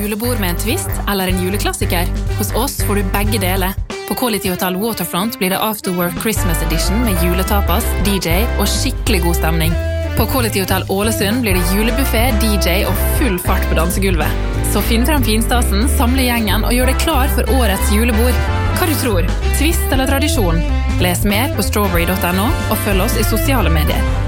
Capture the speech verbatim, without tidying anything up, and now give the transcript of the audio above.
julebord med en twist eller en juleklassiker? Hos oss får du begge deler. På Quality Hotel Waterfront blir det Afterwork Christmas Edition med juletapas, D J og skikkelig god stemning. På Quality Hotel Ålesund blir det julebuffet, D J og full fart på dansegulvet. Så finn frem finstasen, samle gjengen og gjør det klar for årets julebord. Hva du tror? Twist eller tradisjon? Les mer på strawberry punktum no og følg oss i sosiale medier.